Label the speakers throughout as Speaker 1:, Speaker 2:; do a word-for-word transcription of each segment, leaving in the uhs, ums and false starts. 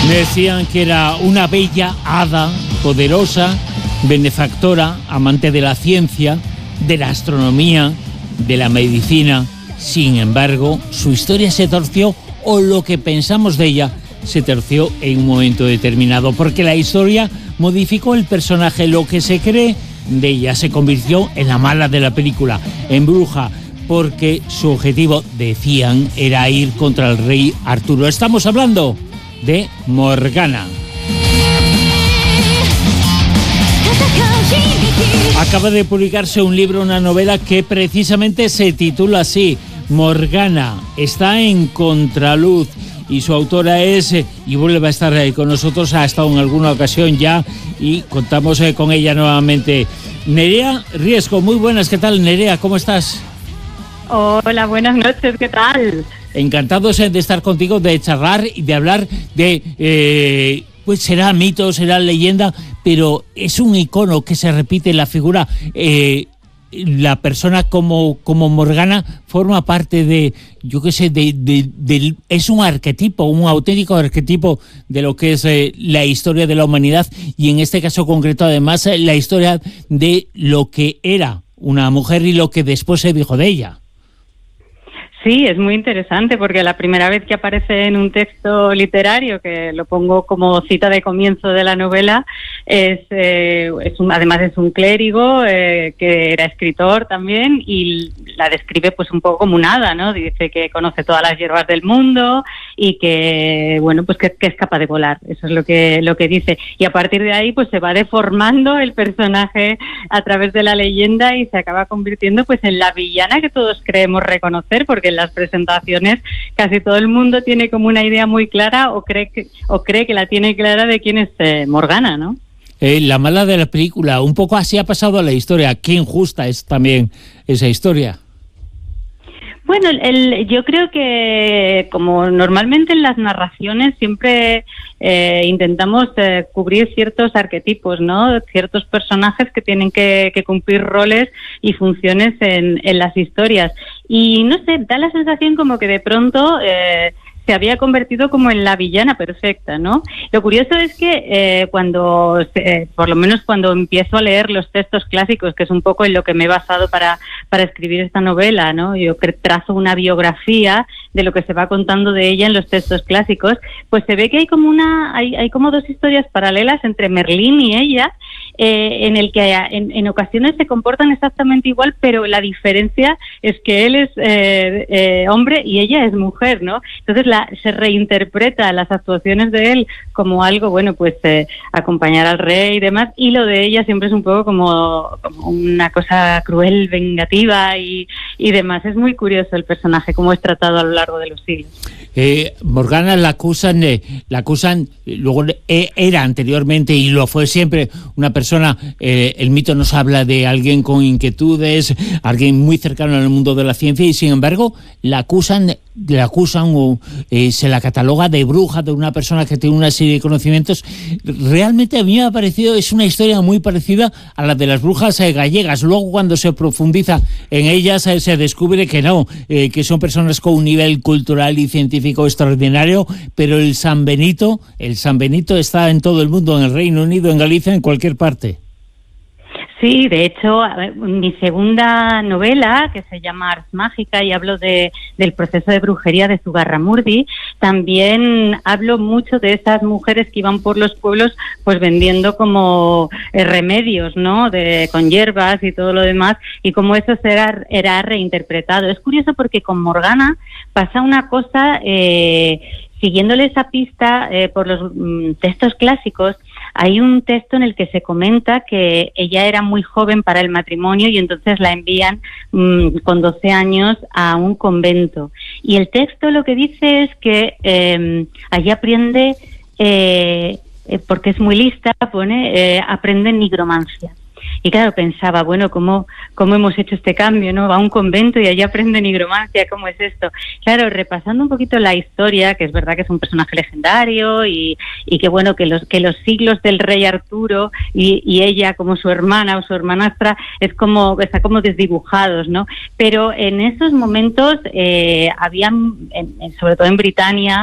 Speaker 1: Decían que era una bella hada, poderosa, benefactora, amante de la ciencia, de la astronomía, de la medicina. Sin embargo, su historia se torció, o lo que pensamos de ella se torció en un momento determinado, porque la historia modificó el personaje. Lo que se cree de ella se convirtió en la mala de la película, en bruja, porque su objetivo, decían, era ir contra el rey Arturo. Estamos hablando de Morgana. Acaba de publicarse un libro, una novela que precisamente se titula así, Morgana, está en contraluz, y su autora es, y vuelve a estar con nosotros, ha estado en alguna ocasión ya, y contamos con ella nuevamente. Nerea Riesco, muy buenas, ¿qué tal, Nerea? ¿Cómo estás?
Speaker 2: Hola, buenas noches, ¿qué tal?
Speaker 1: Encantados de estar contigo, de charlar y de hablar de, eh, pues será mito, será leyenda, pero es un icono que se repite en la figura. Eh, la persona como, como Morgana forma parte de, yo qué sé, de, de, de, es un arquetipo, un auténtico arquetipo de lo que es eh, la historia de la humanidad, y en este caso concreto además eh, la historia de lo que era una mujer y lo que después se dijo de ella.
Speaker 2: Sí, es muy interesante porque la primera vez que aparece en un texto literario, que lo pongo como cita de comienzo de la novela, es, eh, es un, además es un clérigo eh, que era escritor también, y la describe pues un poco como un hada, ¿no? Dice que conoce todas las hierbas del mundo y que, bueno, pues que, que es capaz de volar. Eso es lo que, lo que dice. Y a partir de ahí pues se va deformando el personaje a través de la leyenda y se acaba convirtiendo pues en la villana que todos creemos reconocer, porque en las presentaciones casi todo el mundo tiene como una idea muy clara o cree que, o cree que la tiene clara de quién es eh, Morgana, ¿no?
Speaker 1: Eh, la mala de la película, un poco así ha pasado a la historia. Qué injusta es también esa historia.
Speaker 2: Bueno, el, el, yo creo que como normalmente en las narraciones siempre eh, intentamos eh, cubrir ciertos arquetipos, ¿no? Ciertos personajes que tienen que, que cumplir roles y funciones en, en las historias. Y no sé, da la sensación como que de pronto eh, se había convertido como en la villana perfecta, ¿no? Lo curioso es que eh, cuando, eh, por lo menos cuando empiezo a leer los textos clásicos, que es un poco en lo que me he basado para, para escribir esta novela, ¿no? Yo trazo una biografía de lo que se va contando de ella en los textos clásicos, pues se ve que hay como una, hay, hay como dos historias paralelas entre Merlín y ella, eh, en el que en, en ocasiones se comportan exactamente igual, pero la diferencia es que él es eh, eh, hombre y ella es mujer, ¿no? Entonces la, se reinterpreta las actuaciones de él como algo, bueno, pues eh, acompañar al rey y demás, y lo de ella siempre es un poco como, como una cosa cruel, vengativa y, y demás. Es muy curioso el personaje, cómo es tratado a lo largo de los siglos.
Speaker 1: Eh, Morgana la acusan, eh, la acusan, luego eh, era anteriormente y lo fue siempre una persona, eh, el mito nos habla de alguien con inquietudes, alguien muy cercano al mundo de la ciencia, y sin embargo la acusan, la acusan o eh, se la cataloga de bruja, de una persona que tiene una serie de conocimientos. Realmente a mí me ha parecido, es una historia muy parecida a la de las brujas eh, gallegas. Luego cuando se profundiza en ellas eh, se descubre que no, eh, que son personas con un nivel cultural y científico extraordinario, pero el San Benito, el San Benito está en todo el mundo, en el Reino Unido, en Galicia, en cualquier parte.
Speaker 2: Sí, de hecho, mi segunda novela, que se llama Ars Mágica, y hablo de, del proceso de brujería de Zugarramurdi, también hablo mucho de esas mujeres que iban por los pueblos pues vendiendo como eh, remedios, ¿no? De, con hierbas y todo lo demás, y cómo eso era, era reinterpretado. Es curioso porque con Morgana pasa una cosa, eh, siguiéndole esa pista eh, por los mm, textos clásicos. Hay un texto en el que se comenta que ella era muy joven para el matrimonio y entonces la envían mmm, con doce años a un convento. Y el texto lo que dice es que eh, allí aprende, eh, porque es muy lista, pone, eh, aprende nigromancia. Y claro, pensaba, bueno, ¿cómo, cómo hemos hecho este cambio, ¿no? Va a un convento y allí aprende nigromancia, ¿cómo es esto? Claro, repasando un poquito la historia, que es verdad que es un personaje legendario y, y que bueno, que los, que los siglos del rey Arturo y, y ella como su hermana o su hermanastra es como, está como desdibujados, ¿no? Pero en esos momentos eh, habían, en, en, sobre todo en Britania,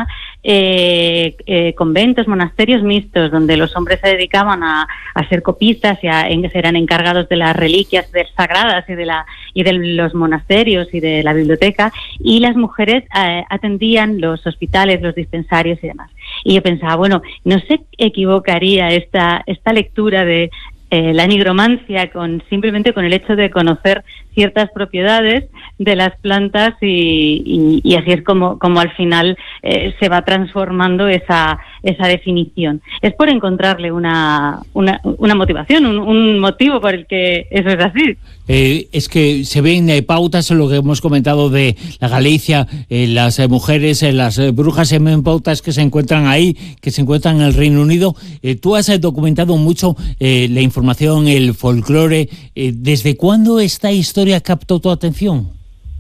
Speaker 2: eh, eh, conventos, monasterios mixtos, donde los hombres se dedicaban a, a ser copistas y a, en, eran encargados de las reliquias de sagradas y de, la, y de los monasterios y de la biblioteca, y las mujeres eh, atendían los hospitales, los dispensarios y demás. Y yo pensaba, bueno, no se equivocaría esta, esta lectura de eh, la nigromancia con simplemente con el hecho de conocer ciertas propiedades de las plantas y, y, y así es como, como al final eh, se va transformando esa, esa definición. Es por encontrarle una, una, una motivación, un, un motivo por el que eso es así.
Speaker 1: Eh, es que se ven eh, pautas en lo que hemos comentado de la Galicia, eh, las eh, mujeres, eh, las eh, brujas, se ven pautas que se encuentran ahí, que se encuentran en el Reino Unido. Eh, tú has eh, documentado mucho eh, la información, el folclore. Eh, ¿Desde cuándo esta historia captó tu atención?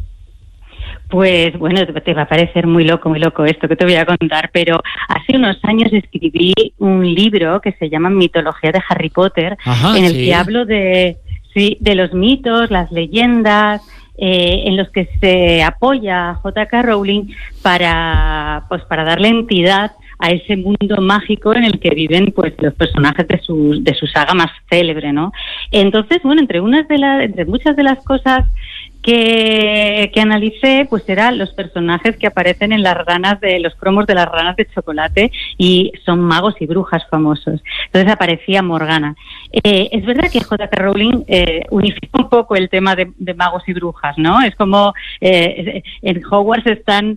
Speaker 2: Pues bueno, te va a parecer muy loco, muy loco esto que te voy a contar, pero hace unos años escribí un libro que se llama Mitología de Harry Potter, Ajá, en el sí. que hablo de, sí, de los mitos, las leyendas, eh, en los que se apoya a J K Rowling para, pues, para darle entidad a ese mundo mágico en el que viven pues los personajes de su, de su saga más célebre, ¿no? Entonces, bueno, entre unas de las, entre muchas de las cosas que, que analicé, pues eran los personajes que aparecen en las ranas de los cromos de las ranas de chocolate y son magos y brujas famosos. Entonces aparecía Morgana. Eh, es verdad que J K Rowling eh, unifica un poco el tema de, de magos y brujas, ¿no? Es como eh, en Hogwarts están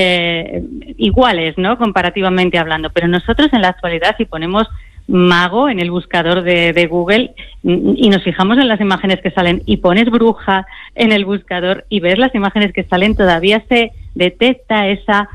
Speaker 2: eh, iguales, ¿no? Comparativamente hablando, pero nosotros en la actualidad, si ponemos mago en el buscador de, de Google y nos fijamos en las imágenes que salen y pones bruja en el buscador y ves las imágenes que salen, todavía se detecta esa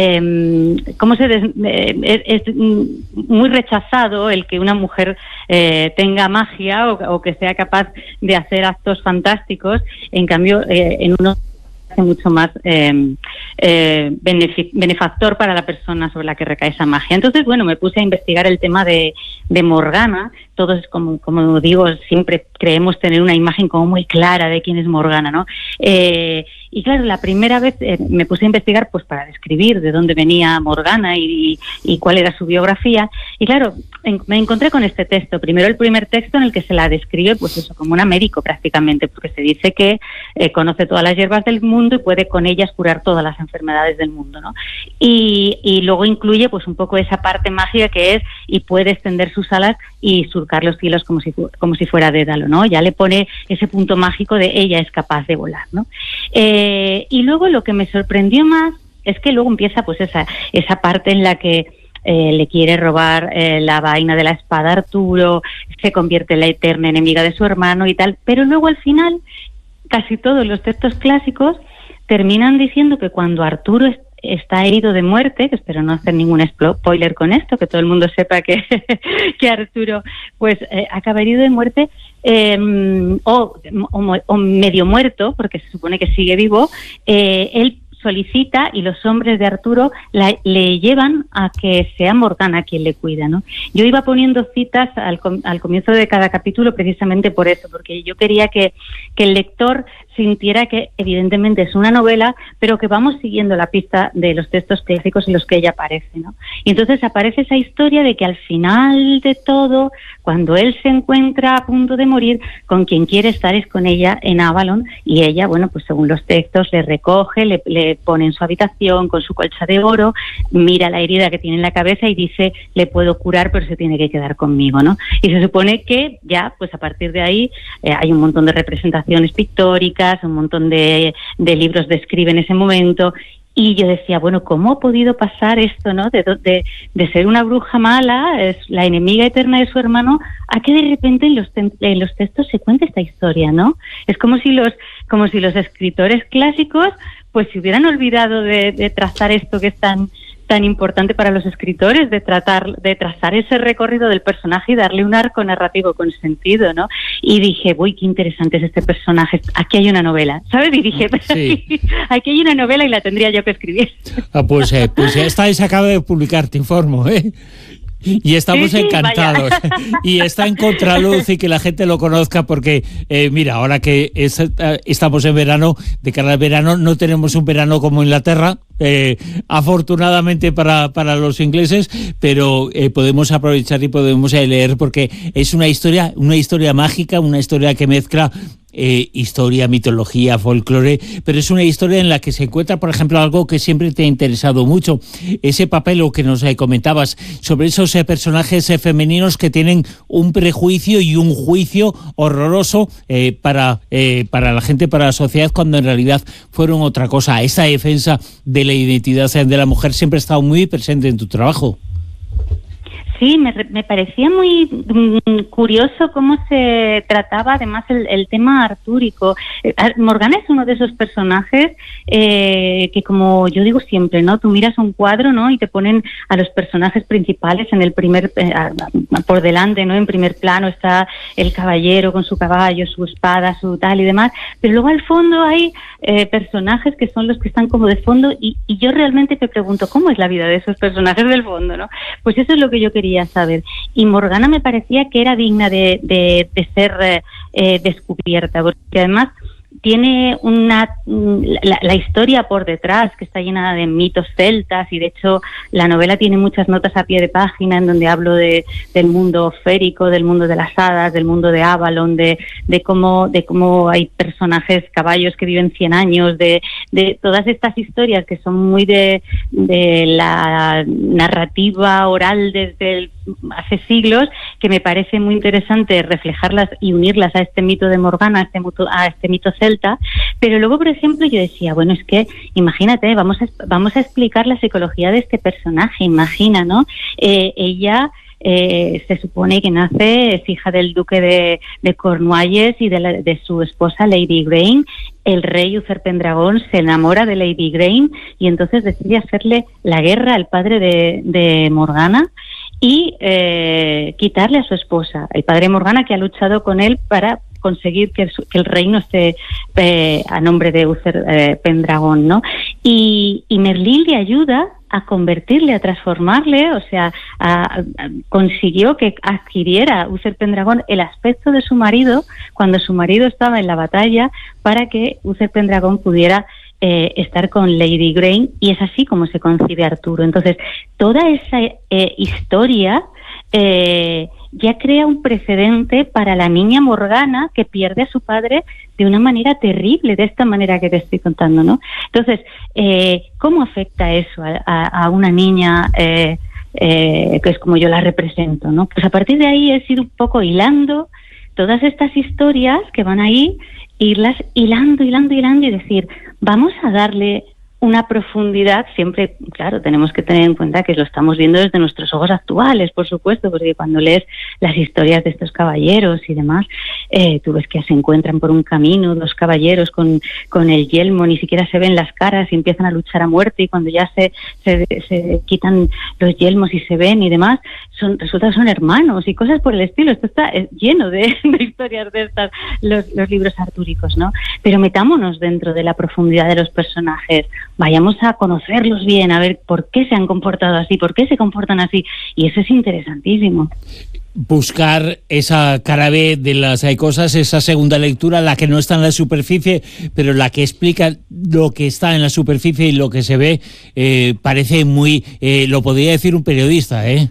Speaker 2: eh, cómo se des, eh, es, es muy rechazado el que una mujer eh, tenga magia o, o que sea capaz de hacer actos fantásticos. En cambio, eh, en unos mucho más eh, eh, benefic- benefactor para la persona sobre la que recae esa magia. Entonces, bueno, me puse a investigar el tema de, de Morgana. Todos, como, como digo, siempre creemos tener una imagen como muy clara de quién es Morgana, ¿no? Eh, y claro, la primera vez eh, me puse a investigar pues para describir de dónde venía Morgana y, y, y cuál era su biografía. Y claro, en, me encontré con este texto. Primero el primer texto en el que se la describe, pues eso, como una médico prácticamente, porque se dice que eh, conoce todas las hierbas del mundo y puede con ellas curar todas las enfermedades del mundo, ¿no? Y, y luego incluye pues un poco esa parte mágica que es y puede extender sus alas y surcar los cielos como si como si fuera Dédalo, ¿no? Ya le pone ese punto mágico de ella es capaz de volar, ¿no? Eh, y luego lo que me sorprendió más es que luego empieza pues esa esa parte en la que Eh, le quiere robar eh, la vaina de la espada a Arturo, se convierte en la eterna enemiga de su hermano y tal, pero luego al final casi todos los textos clásicos terminan diciendo que cuando Arturo es, está herido de muerte, que espero no hacer ningún spoiler con esto, que todo el mundo sepa que, que Arturo pues eh, acaba herido de muerte eh, o, o, o medio muerto, porque se supone que sigue vivo, eh, él solicita y los hombres de Arturo la, le llevan a que sea Morgana quien le cuida, ¿no? Yo iba poniendo citas al, al comienzo de cada capítulo precisamente por eso, porque yo quería que, que el lector sintiera que evidentemente es una novela, pero que vamos siguiendo la pista de los textos clásicos en los que ella aparece, ¿no? Y entonces aparece esa historia de que al final de todo, cuando él se encuentra a punto de morir, con quien quiere estar es con ella en Avalon, y ella, bueno, pues según los textos, le recoge, le, le pone en su habitación con su colcha de oro, mira la herida que tiene en la cabeza y dice, le puedo curar, pero se tiene que quedar conmigo, ¿no? Y se supone que ya, pues a partir de ahí, eh, hay un montón de representaciones pictóricas, un montón de, de libros describen ese momento, y yo decía, bueno, ¿cómo ha podido pasar esto, no? De, de, de ser una bruja mala, es la enemiga eterna de su hermano, a que de repente en los, en los textos se cuente esta historia, ¿no? Es como si los, como si los escritores clásicos pues se hubieran olvidado de, de trazar esto que es tan tan importante para los escritores, de tratar de trazar ese recorrido del personaje y darle un arco narrativo con sentido, ¿no? Y dije, uy, qué interesante es este personaje, aquí hay una novela, ¿sabes? Y dije, sí. aquí, aquí hay una novela y la tendría yo que escribir.
Speaker 1: Ah, pues, eh, pues ya está, se acaba de publicar, te informo, ¿eh? Y estamos sí, sí, encantados. Vaya. Y está en contraluz y que la gente lo conozca porque, eh, mira, ahora que es, estamos en verano, de cara al verano, no tenemos un verano como Inglaterra, eh, afortunadamente para, para los ingleses, pero eh, podemos aprovechar y podemos eh, leer porque es una historia, una historia mágica, una historia que mezcla Eh, historia, mitología, folclore, pero es una historia en la que se encuentra, por ejemplo, algo que siempre te ha interesado mucho, ese papel o que nos eh, comentabas sobre esos eh, personajes eh, femeninos que tienen un prejuicio y un juicio horroroso eh, para, eh, para la gente, para la sociedad, cuando en realidad fueron otra cosa. Esa defensa de la identidad de la mujer siempre ha estado muy presente en tu trabajo.
Speaker 2: Sí, me, me parecía muy mm, curioso cómo se trataba además el, el tema artúrico. Eh, Morgana es uno de esos personajes eh, que, como yo digo siempre, ¿no? Tú miras un cuadro, ¿no? Y te ponen a los personajes principales en el primer eh, por delante, ¿no? En primer plano está el caballero con su caballo, su espada, su tal y demás, pero luego al fondo hay eh, personajes que son los que están como de fondo y, y yo realmente te pregunto, ¿cómo es la vida de esos personajes del fondo, ¿no? Pues eso es lo que yo quería saber. Y Morgana me parecía que era digna de, de, de ser eh, descubierta, porque además tiene una la, la historia por detrás que está llena de mitos celtas y de hecho la novela tiene muchas notas a pie de página en donde hablo de del mundo férico, del mundo de las hadas, del mundo de Avalon, de, de cómo de cómo hay personajes, caballos que viven cien años, de, de todas estas historias que son muy de, de la narrativa oral desde el, hace siglos, que me parece muy interesante reflejarlas y unirlas a este mito de Morgana, a este mito, a este mito celta. Pero luego, por ejemplo, yo decía, bueno, es que imagínate, vamos a, vamos a explicar la psicología de este personaje, imagina, ¿no? Eh, ella eh, se supone que nace, es hija del duque de, de Cornualles y de, la, de su esposa Lady Grain. El rey Uther Pendragon se enamora de Lady Grain y entonces decide hacerle la guerra al padre de, de Morgana y eh, quitarle a su esposa, el padre de Morgana, que ha luchado con él para conseguir que el, que el reino esté eh, a nombre de Uther eh, Pendragon, ¿no? Y, y Merlín le ayuda a convertirle, a transformarle, o sea, a, a, consiguió que adquiriera Uther Pendragon el aspecto de su marido cuando su marido estaba en la batalla para que Uther Pendragon pudiera eh, estar con Lady Grain, y es así como se concibe Arturo. Entonces, toda esa eh, historia eh, ya crea un precedente para la niña Morgana que pierde a su padre de una manera terrible, de esta manera que te estoy contando, ¿no? Entonces, eh, ¿cómo afecta eso a, a, a una niña eh, eh, que es como yo la represento, ¿no? Pues a partir de ahí he ido un poco hilando todas estas historias que van ahí, irlas hilando, hilando, hilando y decir, vamos a darle una profundidad. Siempre, claro, tenemos que tener en cuenta que lo estamos viendo desde nuestros ojos actuales, por supuesto, porque cuando lees las historias de estos caballeros y demás, eh, tú ves que se encuentran por un camino dos caballeros con, con el yelmo, ni siquiera se ven las caras y empiezan a luchar a muerte, y cuando ya se, se, se quitan los yelmos y se ven y demás, son, resulta que son hermanos y cosas por el estilo. Esto está lleno de, de historias de estas, los, los libros artúricos, ¿no? Pero metámonos dentro de la profundidad de los personajes, vayamos a conocerlos bien, a ver por qué se han comportado así, por qué se comportan así, y eso es interesantísimo.
Speaker 1: Buscar esa cara B de las cosas, esa segunda lectura, la que no está en la superficie, pero la que explica lo que está en la superficie y lo que se ve, eh, parece muy, eh, lo podría decir un periodista, ¿eh?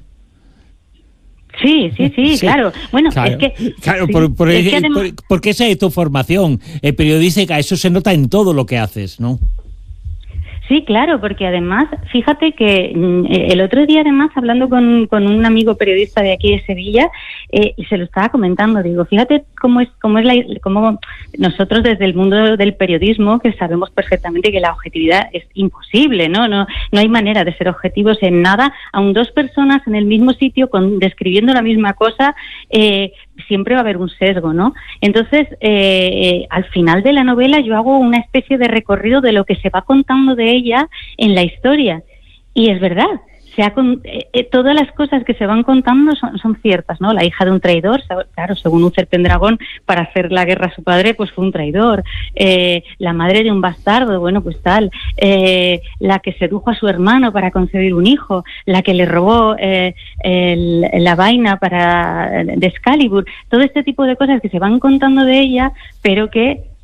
Speaker 2: Sí, sí, sí, sí, claro. Bueno,
Speaker 1: claro,
Speaker 2: es que...
Speaker 1: Claro,
Speaker 2: sí,
Speaker 1: por, por,
Speaker 2: es que
Speaker 1: además, por, porque esa es tu formación eh, periodística, eso se nota en todo lo que haces, ¿no?
Speaker 2: Sí, claro, porque además, fíjate que el otro día además hablando con, con un amigo periodista de aquí de Sevilla, eh, y se lo estaba comentando, digo, fíjate cómo es cómo es la cómo nosotros desde el mundo del periodismo, que sabemos perfectamente que la objetividad es imposible, ¿no? No, no hay manera de ser objetivos en nada, aun dos personas en el mismo sitio con, describiendo la misma cosa, eh, siempre va a haber un sesgo, ¿no? Entonces, eh, al final de la novela yo hago una especie de recorrido de lo que se va contando de ella en la historia. Y es verdad, se ha con, eh, todas las cosas que se van contando son, son ciertas, ¿no? La hija de un traidor, claro, según Uther Pendragon, para hacer la guerra a su padre, pues fue un traidor. Eh, la madre de un bastardo, bueno, pues tal. Eh, la que sedujo a su hermano para concebir un hijo, la que le robó eh, el, la vaina para de Excalibur, todo este tipo de cosas que se van contando de ella, pero que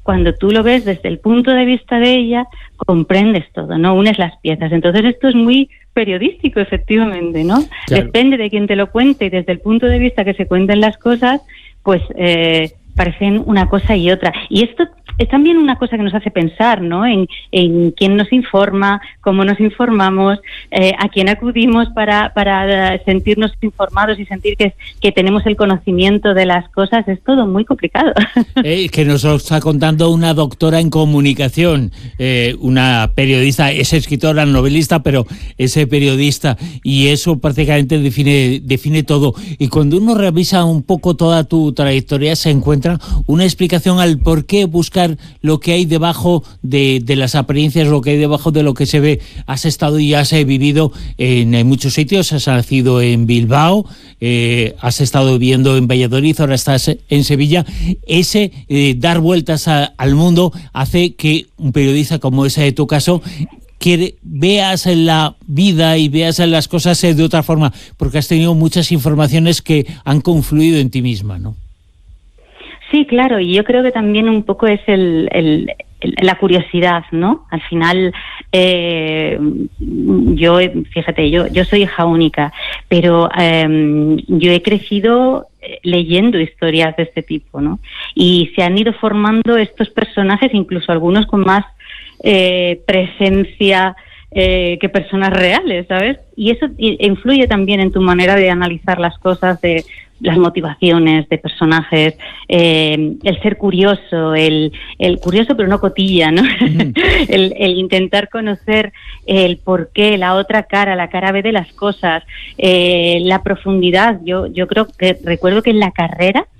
Speaker 2: cuando tú lo ves desde el punto de vista de ella, comprendes todo, ¿no? Unes las piezas. Entonces esto es muy periodístico, efectivamente, ¿no? Claro. Depende de quién te lo cuente y desde el punto de vista que se cuenten las cosas, pues eh, parecen una cosa y otra. Y esto es también una cosa que nos hace pensar, ¿no? En, en quién nos informa, cómo nos informamos, eh, a quién acudimos para, para sentirnos informados y sentir que, que tenemos el conocimiento de las cosas. Es todo muy complicado.
Speaker 1: Eh, que nos está contando una doctora en comunicación, eh, una periodista, es escritora, novelista, pero es periodista, y eso prácticamente define, define todo. Y cuando uno revisa un poco toda tu trayectoria, se encuentra una explicación al por qué buscar lo que hay debajo de, de las apariencias, lo que hay debajo de lo que se ve. Has estado y has vivido en, en muchos sitios, has nacido en Bilbao, eh, has estado viviendo en Valladolid, ahora estás en Sevilla. Ese eh, dar vueltas a, al mundo hace que un periodista como ese de tu caso que veas la vida y veas las cosas de otra forma, porque has tenido muchas informaciones que han confluido en ti misma, ¿no?
Speaker 2: Sí, claro, y yo creo que también un poco es el, el, el la curiosidad, ¿no? Al final, eh, yo, fíjate, yo, yo soy hija única, pero eh, yo he crecido leyendo historias de este tipo, ¿no? Y se han ido formando estos personajes, incluso algunos con más eh, presencia eh, que personas reales, ¿sabes? Y eso influye también en tu manera de analizar las cosas, de las motivaciones de personajes, eh, el ser curioso, el, el curioso pero no cotilla, ¿no? Mm. el, el intentar conocer el porqué, la otra cara, la cara B de las cosas, eh, la profundidad. Yo, yo creo que recuerdo que en la carrera,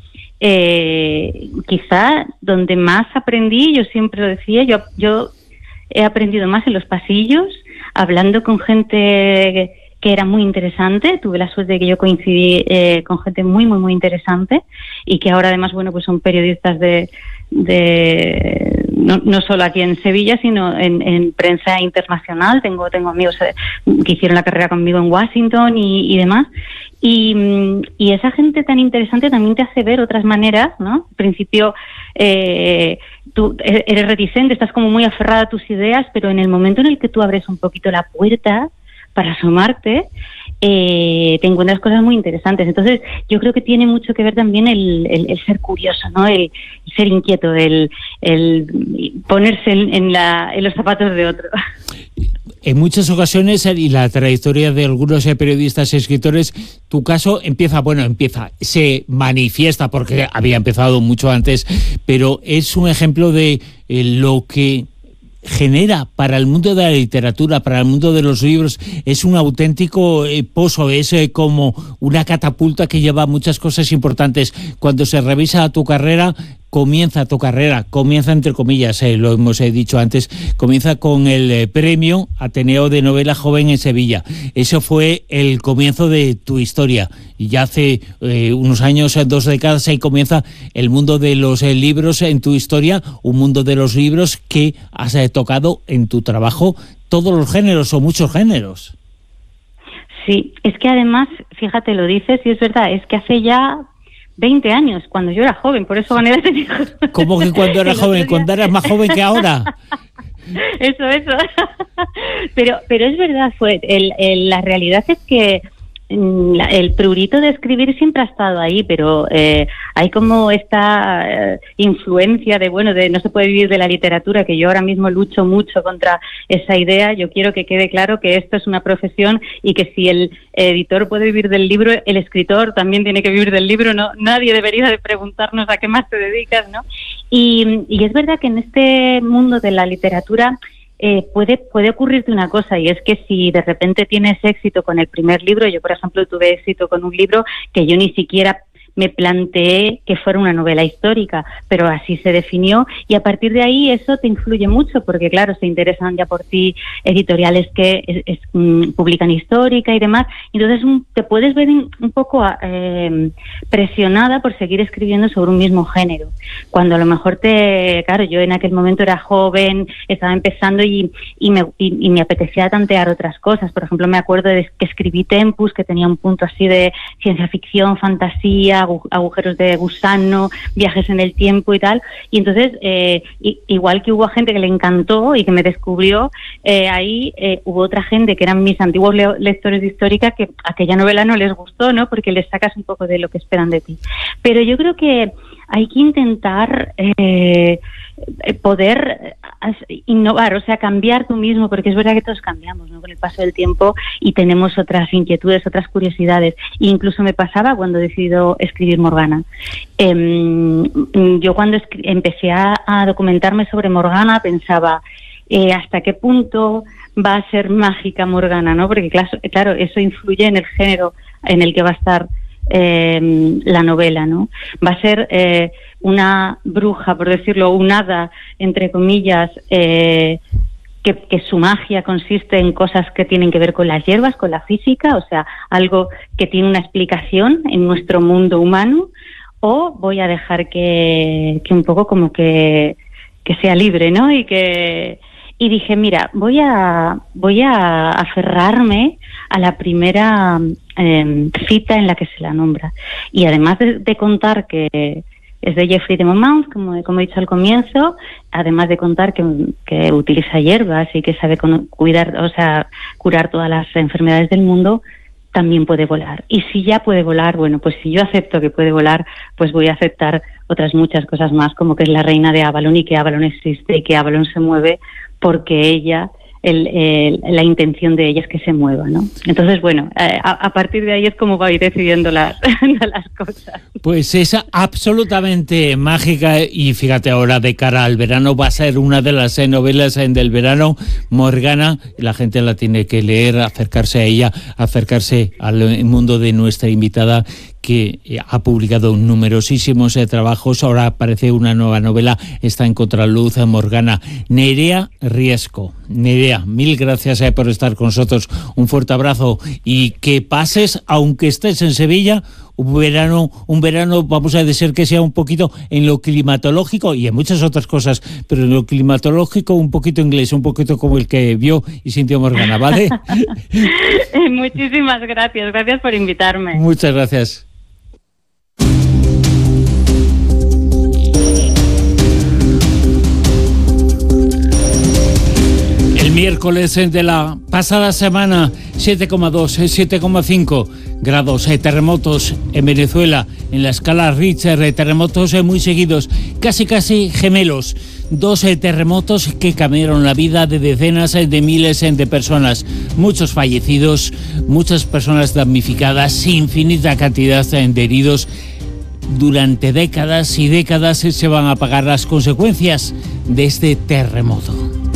Speaker 2: eh, quizá donde más aprendí, yo siempre lo decía, yo, yo he aprendido más en los pasillos, hablando con gente que era muy interesante. Tuve la suerte de que yo coincidí eh, con gente muy, muy, muy interesante y que ahora además, bueno, pues son periodistas de, de no, no solo aquí en Sevilla, sino en, en prensa internacional. Tengo, tengo amigos eh, que hicieron la carrera conmigo en Washington y, y demás. Y, y esa gente tan interesante también te hace ver otras maneras, ¿no? Al principio eh, tú eres reticente, estás como muy aferrada a tus ideas, pero en el momento en el que tú abres un poquito la puerta para asomarte, eh, te encuentras cosas muy interesantes. Entonces, yo creo que tiene mucho que ver también el, el, el ser curioso, ¿no? El, el ser inquieto, el, el ponerse en, en, la, en los zapatos de otro.
Speaker 1: En muchas ocasiones, y la trayectoria de algunos periodistas y escritores, tu caso empieza, bueno, empieza, se manifiesta, porque había empezado mucho antes, pero es un ejemplo de eh, lo que genera para el mundo de la literatura, para el mundo de los libros. Es un auténtico eh, pozo, es eh, como una catapulta que lleva muchas cosas importantes. Cuando se revisa tu carrera, comienza tu carrera, comienza entre comillas, eh, lo hemos eh, dicho antes, comienza con el eh, premio Ateneo de Novela Joven en Sevilla. Eso fue el comienzo de tu historia. Y ya hace eh, unos años, eh, dos décadas, ahí comienza el mundo de los eh, libros en tu historia, un mundo de los libros que has eh, tocado en tu trabajo todos los géneros o muchos géneros.
Speaker 2: Sí, es que además, fíjate, lo dices y es verdad, es que hace ya veinte años, cuando yo era joven, por eso gané ese hijo.
Speaker 1: ¿Cómo que cuando eras joven? ¿Cuando eras más joven que ahora?
Speaker 2: Eso, eso. Pero, pero es verdad, fue el, el, la realidad es que la, el prurito de escribir siempre ha estado ahí, pero eh, hay como esta eh, influencia de, bueno, de no se puede vivir de la literatura, que yo ahora mismo lucho mucho contra esa idea. Yo quiero que quede claro que esto es una profesión y que si el editor puede vivir del libro, el escritor también tiene que vivir del libro. No, nadie debería de preguntarnos a qué más te dedicas, ¿no? Y, y es verdad que en este mundo de la literatura Eh, puede puede ocurrirte una cosa, y es que si de repente tienes éxito con el primer libro, yo por ejemplo tuve éxito con un libro que yo ni siquiera me planteé que fuera una novela histórica, pero así se definió, y a partir de ahí eso te influye mucho, porque claro, se interesan ya por ti editoriales que es, es, um, publican histórica y demás, entonces um, te puedes ver un, un poco eh, presionada por seguir escribiendo sobre un mismo género, cuando a lo mejor te, claro, yo en aquel momento era joven, estaba empezando y, y, me, y, y me apetecía tantear otras cosas. Por ejemplo, me acuerdo de que escribí Tempus, que tenía un punto así de ciencia ficción, fantasía, agujeros de gusano, viajes en el tiempo y tal. Y entonces, eh, igual que hubo gente que le encantó y que me descubrió, eh, ahí eh, hubo otra gente que eran mis antiguos le- lectores de histórica que aquella novela no les gustó, ¿no? Porque les sacas un poco de lo que esperan de ti. Pero yo creo que hay que intentar eh, poder innovar, o sea, cambiar tú mismo, porque es verdad que todos cambiamos, ¿no? Con el paso del tiempo y tenemos otras inquietudes, otras curiosidades. E incluso me pasaba cuando he decidido escribir Morgana. Eh, yo cuando escri- empecé a, a documentarme sobre Morgana pensaba eh, hasta qué punto va a ser mágica Morgana, ¿no? Porque claro, claro, eso influye en el género en el que va a estar Eh, la novela, ¿no? Va a ser eh, una bruja, por decirlo, un hada, entre comillas, eh, que, que su magia consiste en cosas que tienen que ver con las hierbas, con la física, o sea, algo que tiene una explicación en nuestro mundo humano, o voy a dejar que, que un poco como que, que sea libre, ¿no? Y que y dije, mira, voy a voy a aferrarme a la primera eh, cita en la que se la nombra. Y además de, de contar que es de Geoffrey de Monmouth, como, como he dicho al comienzo, además de contar que, que utiliza hierbas y que sabe con, cuidar, o sea, curar todas las enfermedades del mundo, también puede volar. Y si ya puede volar, bueno, pues si yo acepto que puede volar, pues voy a aceptar otras muchas cosas más, como que es la reina de Avalon y que Avalon existe y que Avalon se mueve porque ella, el, el, la intención de ella es que se mueva, ¿no? Entonces, bueno, a, a partir de ahí es como va a ir decidiendo las, las cosas.
Speaker 1: Pues es absolutamente mágica y fíjate ahora de cara al verano va a ser una de las eh, novelas eh, del verano, Morgana, la gente la tiene que leer, acercarse a ella, acercarse al mundo de nuestra invitada que ha publicado numerosísimos eh, trabajos, ahora aparece una nueva novela, está en Contraluz, eh, Morgana. Nerea Riesco. Nerea, mil gracias eh, por estar con nosotros, un fuerte abrazo y que pases, aunque estés en Sevilla, un verano, un verano, vamos a decir que sea un poquito en lo climatológico y en muchas otras cosas, pero en lo climatológico un poquito inglés, un poquito como el que vio y sintió Morgana, ¿vale?
Speaker 2: Muchísimas gracias, gracias por invitarme.
Speaker 1: Muchas gracias. Miércoles de la pasada semana, siete coma dos, siete coma cinco grados, eh, terremotos en Venezuela, en la escala Richter, eh, terremotos eh, muy seguidos, casi casi gemelos, dos eh, terremotos que cambiaron la vida de decenas eh, de miles eh, de personas, muchos fallecidos, muchas personas damnificadas, infinita cantidad eh, de heridos. Durante décadas y décadas eh, se van a pagar las consecuencias de este terremoto.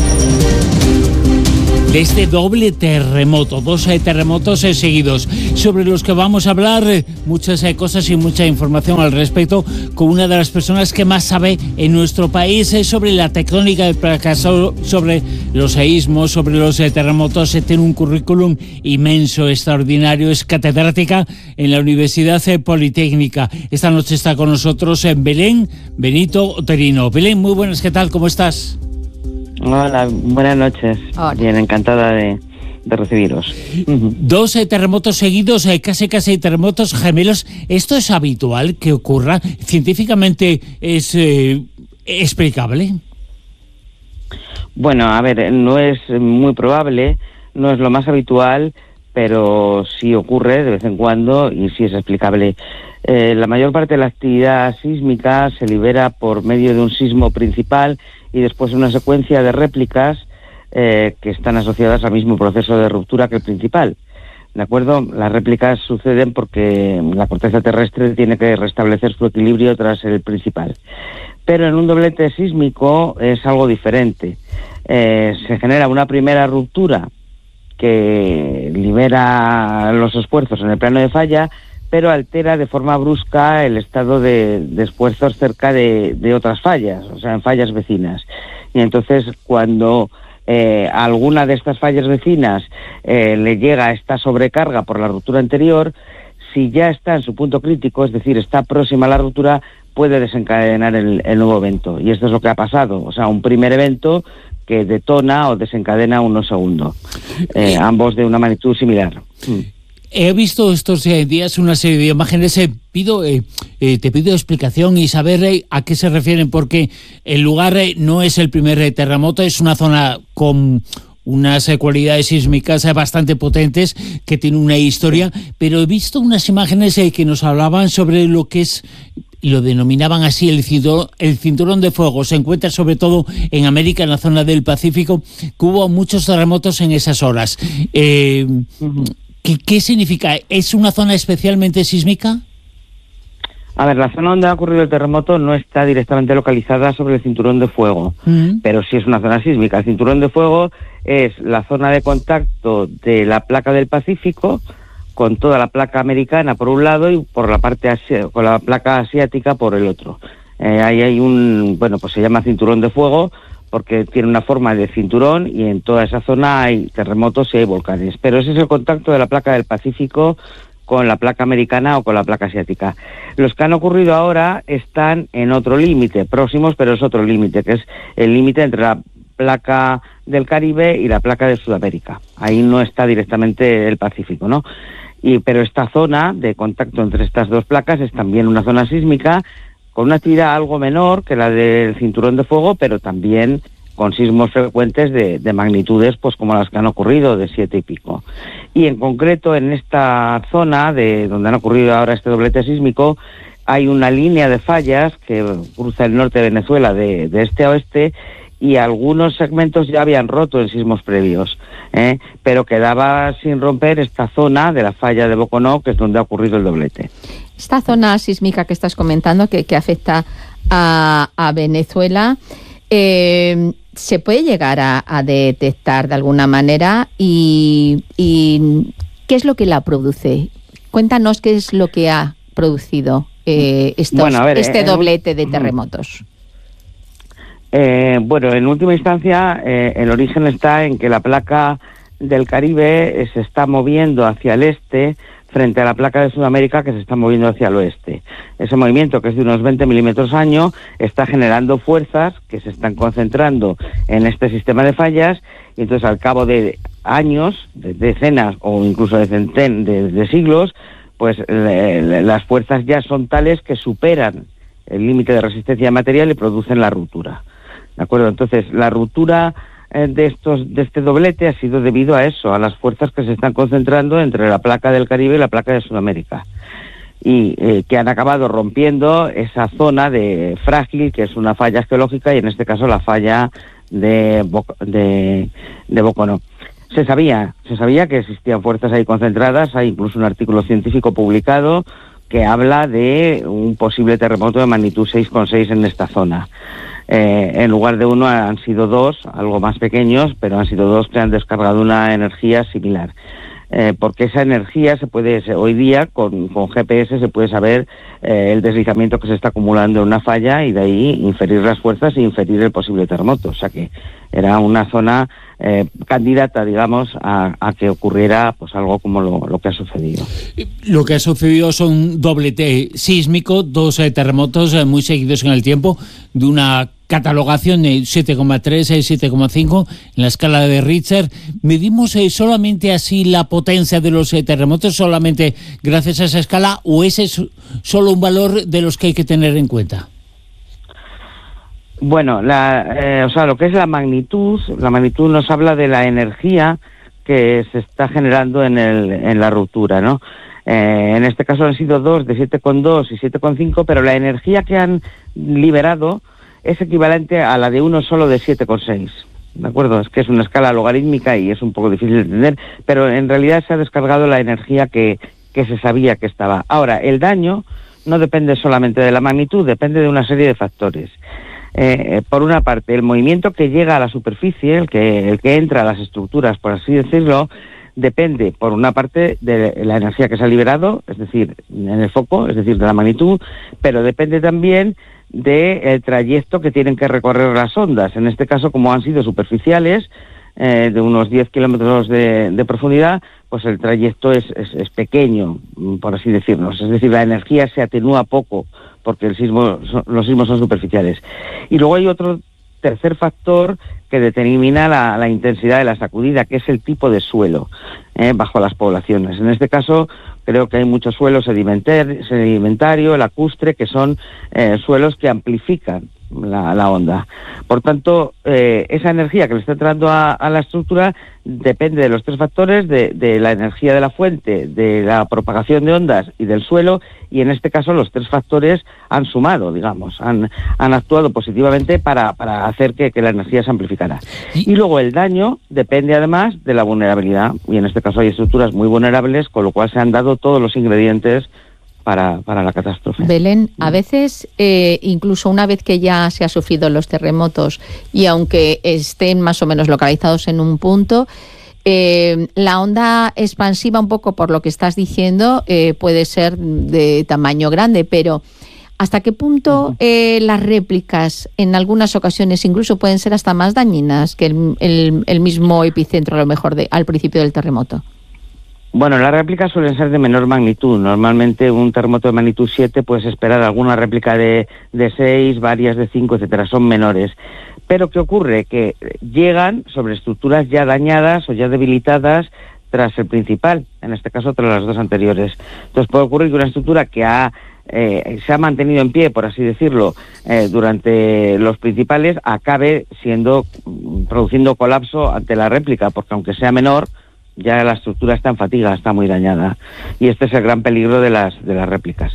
Speaker 1: De este doble terremoto, dos eh, terremotos eh, seguidos, sobre los que vamos a hablar eh, muchas eh, cosas y mucha información al respecto con una de las personas que más sabe en nuestro país eh, sobre la tectónica del fracaso, sobre los seísmos, sobre los eh, terremotos. Eh, tiene un currículum inmenso, extraordinario, es catedrática en la Universidad eh, Politécnica. Esta noche está con nosotros en Belén Benito Oterino. Belén, muy buenas, ¿qué tal? ¿Cómo estás?
Speaker 3: Hola, buenas noches. Hola. Bien, encantada de, de recibiros. Uh-huh.
Speaker 1: Dos eh, terremotos seguidos, eh, casi casi terremotos gemelos. ¿Esto es habitual que ocurra? ¿Científicamente es eh, explicable?
Speaker 3: Bueno, a ver, no es muy probable, no es lo más habitual, pero sí ocurre de vez en cuando y sí es explicable. Eh, la mayor parte de la actividad sísmica se libera por medio de un sismo principal y después una secuencia de réplicas eh, que están asociadas al mismo proceso de ruptura que el principal. ¿De acuerdo? Las réplicas suceden porque la corteza terrestre tiene que restablecer su equilibrio tras el principal. Pero en un doblete sísmico es algo diferente. Eh, se genera una primera ruptura que libera los esfuerzos en el plano de falla, pero altera de forma brusca el estado de, de esfuerzos cerca de, de otras fallas, o sea, en fallas vecinas. Y entonces, cuando eh, a alguna de estas fallas vecinas eh, le llega esta sobrecarga por la ruptura anterior, si ya está en su punto crítico, es decir, está próxima a la ruptura, puede desencadenar el, el nuevo evento. Y esto es lo que ha pasado, o sea, un primer evento que detona o desencadena uno segundo, eh, ambos de una magnitud similar. Mm.
Speaker 1: He visto estos eh, días una serie de imágenes. Eh, pido, eh, eh, te pido explicación y saber eh, a qué se refieren, porque el lugar eh, no es el primer eh, terremoto, es una zona con unas eh, cualidades sísmicas eh, bastante potentes, que tiene una historia, pero he visto unas imágenes eh, que nos hablaban sobre lo que es, lo denominaban así, el cinturón, el cinturón de fuego. Se encuentra sobre todo en América, en la zona del Pacífico, que hubo muchos terremotos en esas horas. Eh, uh-huh. ¿qué, ¿Qué significa? ¿Es una zona especialmente sísmica?
Speaker 3: A ver, la zona donde ha ocurrido el terremoto no está directamente localizada sobre el cinturón de fuego, uh-huh. pero sí es una zona sísmica. El cinturón de fuego es la zona de contacto de la placa del Pacífico con toda la placa americana por un lado y por la parte asi- con la placa asiática por el otro. Eh, ahí hay un, bueno, pues se llama cinturón de fuego porque tiene una forma de cinturón y en toda esa zona hay terremotos y hay volcanes. Pero ese es el contacto de la placa del Pacífico con la placa americana o con la placa asiática. Los que han ocurrido ahora están en otro límite, próximos, pero es otro límite, que es el límite entre la placa del Caribe y la placa de Sudamérica. Ahí no está directamente el Pacífico, ¿no? Y, pero esta zona de contacto entre estas dos placas es también una zona sísmica con una actividad algo menor que la del cinturón de fuego, pero también con sismos frecuentes de, de magnitudes pues como las que han ocurrido, de siete y pico. Y en concreto en esta zona de donde han ocurrido ahora este doblete sísmico hay una línea de fallas que cruza el norte de Venezuela de, de este a oeste, y algunos segmentos ya habían roto en sismos previos, ¿eh? pero quedaba sin romper esta zona de la falla de Boconó, que es donde ha ocurrido el doblete.
Speaker 4: Esta zona sísmica que estás comentando, que, que afecta a, a Venezuela, eh, ¿se puede llegar a, a detectar de alguna manera? Y, y ¿qué es lo que la produce? Cuéntanos qué es lo que ha producido eh, estos, bueno, a ver, este doblete de terremotos.
Speaker 3: Eh, bueno, en última instancia, eh, el origen está en que la placa del Caribe eh, se está moviendo hacia el este frente a la placa de Sudamérica, que se está moviendo hacia el oeste. Ese movimiento, que es de unos veinte milímetros año, está generando fuerzas que se están concentrando en este sistema de fallas, y entonces al cabo de años, de decenas o incluso de, centen, de, de siglos, pues eh, las fuerzas ya son tales que superan el límite de resistencia material y producen la ruptura. ¿De acuerdo? Entonces, la ruptura eh, de estos de este doblete ha sido debido a eso, a las fuerzas que se están concentrando entre la placa del Caribe y la placa de Sudamérica, y eh, que han acabado rompiendo esa zona de frágil, que es una falla geológica, y en este caso la falla de, Bo- de, de Boconó. Se sabía, se sabía que existían fuerzas ahí concentradas. Hay incluso un artículo científico publicado que habla de un posible terremoto de magnitud seis coma seis en esta zona. Eh, en lugar de uno han sido dos, algo más pequeños, pero han sido dos que han descargado una energía similar. Eh, porque esa energía se puede, hoy día con, con G P S se puede saber eh, el deslizamiento que se está acumulando en una falla, y de ahí inferir las fuerzas e inferir el posible terremoto. O sea que era una zona eh, candidata, digamos, a, a que ocurriera pues algo como lo, lo que ha sucedido.
Speaker 1: Lo que ha sucedido son un doblete sísmico, dos eh, terremotos eh, muy seguidos en el tiempo, de una catalogación de siete coma tres y siete coma cinco en la escala de Richter. ¿Medimos eh, solamente así la potencia de los eh, terremotos, solamente gracias a esa escala, o ese es solo un valor de los que hay que tener en cuenta?
Speaker 3: Bueno, la, eh, o sea, lo que es la magnitud, la magnitud nos habla de la energía que se está generando en, el, en la ruptura, ¿no? Eh, en este caso han sido dos de siete coma dos y siete coma cinco, pero la energía que han liberado es equivalente a la de uno solo de siete coma seis. ¿De acuerdo? Es que es una escala logarítmica y es un poco difícil de entender, pero en realidad se ha descargado la energía que, que se sabía que estaba. Ahora, el daño no depende solamente de la magnitud, depende de una serie de factores. Eh, por una parte, el movimiento que llega a la superficie, el que, el que entra a las estructuras, por así decirlo, depende, por una parte, de la energía que se ha liberado, es decir, en el foco, es decir, de la magnitud, pero depende también del trayecto que tienen que recorrer las ondas. En este caso, como han sido superficiales, eh, de unos diez kilómetros de, de profundidad, pues el trayecto es, es, es pequeño, por así decirlo. Es decir, la energía se atenúa poco, porque el sismo, los sismos son superficiales. Y luego hay otro tercer factor, que determina la, la intensidad de la sacudida, que es el tipo de suelo eh, bajo las poblaciones. En este caso, creo que hay mucho suelo sedimentario, sedimentario lacustre, que son eh, suelos que amplifican la, la onda. Por tanto, eh, esa energía que le está entrando a, a la estructura depende de los tres factores, de, de la energía de la fuente, de la propagación de ondas y del suelo, y en este caso los tres factores han sumado, digamos, han, han actuado positivamente para, para hacer que, que la energía se amplificara. Y luego el daño depende además de la vulnerabilidad, y en este caso hay estructuras muy vulnerables, con lo cual se han dado todos los ingredientes Para, para la catástrofe.
Speaker 4: Belén, a veces, eh, incluso una vez que ya se ha sufrido los terremotos y aunque estén más o menos localizados en un punto, eh, la onda expansiva, un poco por lo que estás diciendo, eh, puede ser de tamaño grande, pero ¿hasta qué punto eh, las réplicas en algunas ocasiones incluso pueden ser hasta más dañinas que el, el, el mismo epicentro, a lo mejor, de, al principio del terremoto?
Speaker 3: Bueno, las réplicas suelen ser de menor magnitud. Normalmente un terremoto de magnitud siete puedes esperar alguna réplica de, de seis, varias de cinco, etcétera. Son menores. Pero ¿qué ocurre? Que llegan sobre estructuras ya dañadas o ya debilitadas tras el principal, en este caso tras las dos anteriores. Entonces puede ocurrir que una estructura que ha eh, se ha mantenido en pie, por así decirlo, eh, durante los principales, acabe siendo produciendo colapso ante la réplica, porque aunque sea menor, ya la estructura está en fatiga, está muy dañada. Y este es el gran peligro de las de las réplicas.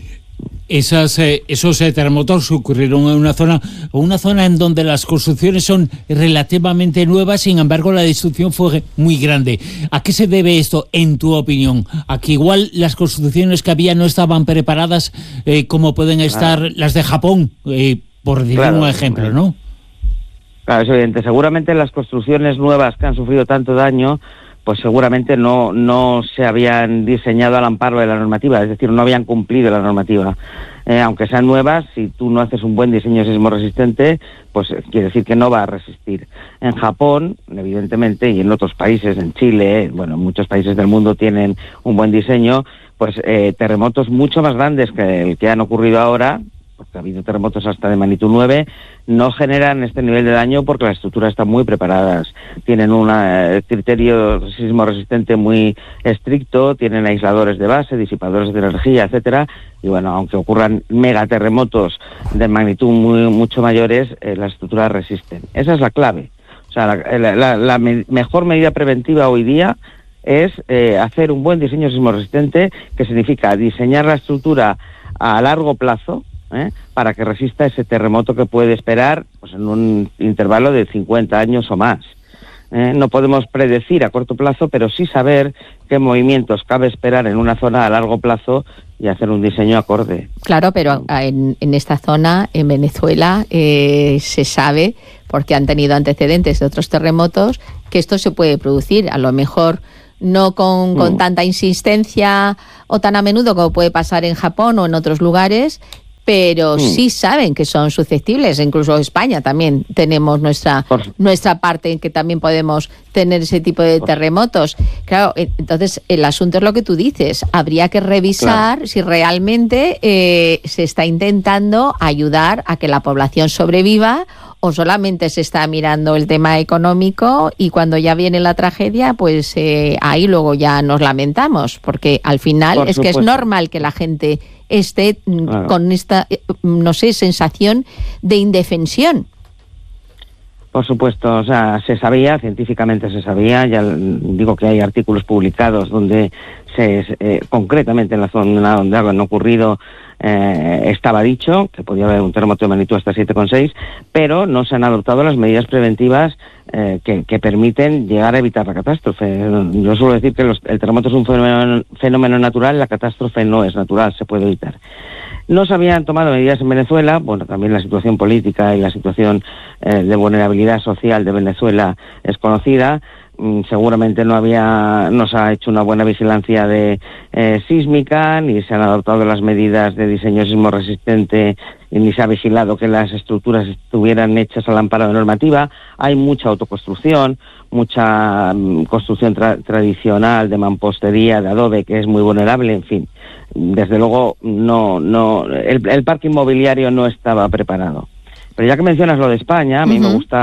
Speaker 1: Esas, eh, esos eh, terremotos ocurrieron en una zona, una zona en donde las construcciones son relativamente nuevas, sin embargo la destrucción fue muy grande. ¿A qué se debe esto, en tu opinión? ¿A que igual las construcciones que había no estaban preparadas eh, como pueden estar claro. las de Japón, eh, por decir claro, un ejemplo, ¿no?
Speaker 3: Claro, es evidente. Seguramente las construcciones nuevas que han sufrido tanto daño, pues seguramente no no se habían diseñado al amparo de la normativa, es decir, no habían cumplido la normativa. Eh, aunque sean nuevas, si tú no haces un buen diseño sismo resistente, pues quiere decir que no va a resistir. En Japón, evidentemente, y en otros países, en Chile, bueno, muchos países del mundo tienen un buen diseño, pues eh, terremotos mucho más grandes que el que han ocurrido ahora, porque ha habido terremotos hasta de magnitud nueve, no generan este nivel de daño porque las estructuras están muy preparadas, tienen un eh, criterio sismo resistente muy estricto, tienen aisladores de base, disipadores de energía, etcétera, y bueno, aunque ocurran megaterremotos de magnitud muy mucho mayores, eh, las estructuras resisten. Esa es la clave. O sea, la, la, la, la me- mejor medida preventiva hoy día es eh, hacer un buen diseño sismo resistente, que significa diseñar la estructura a largo plazo, ¿Eh? para que resista ese terremoto que puede esperar pues, en un intervalo de cincuenta años o más. ¿Eh? No podemos predecir a corto plazo, pero sí saber qué movimientos cabe esperar en una zona a largo plazo y hacer un diseño acorde.
Speaker 4: Claro, pero en, en esta zona, en Venezuela, eh, se sabe, porque han tenido antecedentes de otros terremotos, que esto se puede producir. A lo mejor no con, con mm. tanta insistencia o tan a menudo como puede pasar en Japón o en otros lugares, pero mm. sí saben que son susceptibles. Incluso España también tenemos nuestra Por... nuestra parte en que también podemos tener ese tipo de Por... terremotos. Claro, entonces el asunto es lo que tú dices. Habría que revisar claro. si realmente eh, se está intentando ayudar a que la población sobreviva, o solamente se está mirando el tema económico y cuando ya viene la tragedia, pues eh, ahí luego ya nos lamentamos, porque al final Por es supuesto. que es normal que la gente esté claro. con esta, no sé, sensación de indefensión.
Speaker 3: Por supuesto, o sea, se sabía, científicamente se sabía, ya digo que hay artículos publicados donde se eh, concretamente en la zona donde han ocurrido eh, estaba dicho que podía haber un terremoto de magnitud hasta siete coma seis, pero no se han adoptado las medidas preventivas eh, que, que permiten llegar a evitar la catástrofe. Yo suelo decir que los, el terremoto es un fenómeno, fenómeno natural, la catástrofe no es natural, se puede evitar. No se habían tomado medidas en Venezuela, bueno, también la situación política y la situación eh, de vulnerabilidad social de Venezuela es conocida. Mm, seguramente no había, no se ha hecho una buena vigilancia de eh, sísmica, ni se han adoptado las medidas de diseño sismo resistente, ni se ha vigilado que las estructuras estuvieran hechas al amparo de normativa. Hay mucha autoconstrucción, mucha mm, construcción tra- tradicional de mampostería, de adobe, que es muy vulnerable, en fin. Desde luego, no, no, el, el parque inmobiliario no estaba preparado. Pero ya que mencionas lo de España, a mí uh-huh. me gusta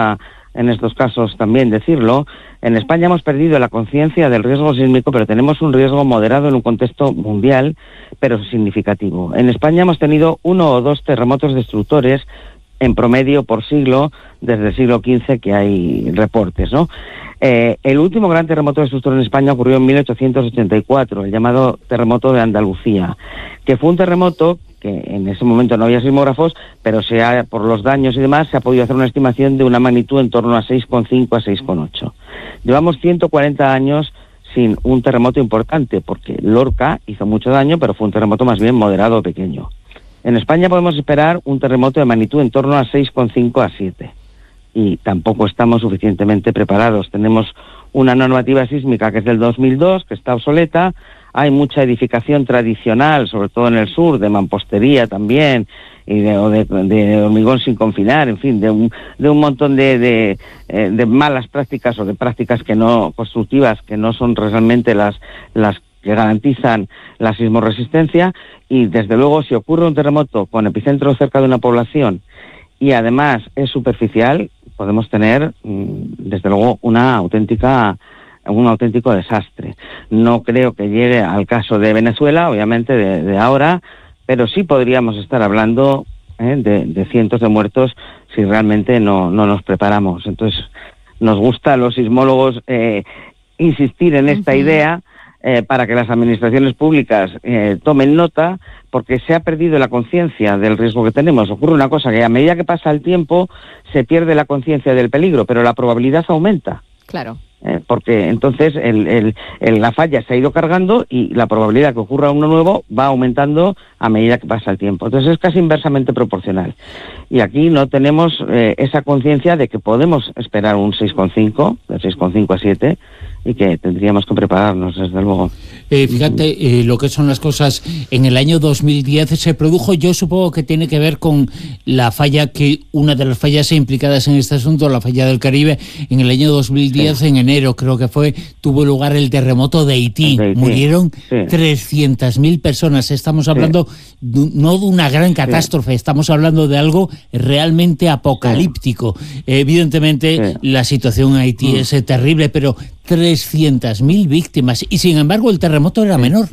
Speaker 3: en estos casos también decirlo, en España hemos perdido la conciencia del riesgo sísmico, pero tenemos un riesgo moderado en un contexto mundial, pero significativo. En España hemos tenido uno o dos terremotos destructores en promedio por siglo, desde el siglo quince que hay reportes, ¿no? Eh, el último gran terremoto destructor en España ocurrió en mil ochocientos ochenta y cuatro, el llamado terremoto de Andalucía, que fue un terremoto que en ese momento no había sismógrafos, pero se ha, por los daños y demás, se ha podido hacer una estimación de una magnitud en torno a seis coma cinco a seis coma ocho. Llevamos ciento cuarenta años sin un terremoto importante, porque Lorca hizo mucho daño, pero fue un terremoto más bien moderado o pequeño. En España podemos esperar un terremoto de magnitud en torno a seis coma cinco a siete, y tampoco estamos suficientemente preparados. Tenemos una normativa sísmica que es del dos mil dos, que está obsoleta. Hay mucha edificación tradicional, sobre todo en el sur, de mampostería también, y de, o de, de hormigón sin confinar, en fin, de un, de un montón de, de, de malas prácticas o de prácticas que no constructivas, que no son realmente las, las que garantizan la sismoresistencia. Y desde luego, si ocurre un terremoto con epicentro cerca de una población y además es superficial, podemos tener, desde luego, una auténtica... un auténtico desastre. No creo que llegue al caso de Venezuela, obviamente, de, de ahora, pero sí podríamos estar hablando eh, de, de cientos de muertos si realmente no, no nos preparamos. Entonces, nos gusta a los sismólogos eh, insistir en esta uh-huh. idea eh, para que las administraciones públicas eh, tomen nota, porque se ha perdido la conciencia del riesgo que tenemos. Ocurre una cosa, que a medida que pasa el tiempo se pierde la conciencia del peligro, pero la probabilidad aumenta.
Speaker 4: Claro.
Speaker 3: Eh, porque entonces el, el, el, la falla se ha ido cargando y la probabilidad que ocurra uno nuevo va aumentando a medida que pasa el tiempo. Entonces es casi inversamente proporcional. Y aquí no tenemos eh, esa conciencia de que podemos esperar un seis coma cinco, de seis coma cinco a siete, y que tendríamos que prepararnos, desde luego.
Speaker 1: Eh, fíjate eh, lo que son las cosas. En el año dos mil diez se produjo, yo supongo que tiene que ver con la falla, que una de las fallas implicadas en este asunto, la falla del Caribe. En el año dos mil diez, sí. en enero creo que fue, tuvo lugar el terremoto de Haití. De Haití. Murieron sí. trescientas mil personas. Estamos hablando sí. de, no de una gran catástrofe, sí. estamos hablando de algo realmente apocalíptico. Sí. Eh, evidentemente sí. la situación en Haití mm. es eh, terrible, pero trescientas mil víctimas, y sin embargo el terremoto era sí. menor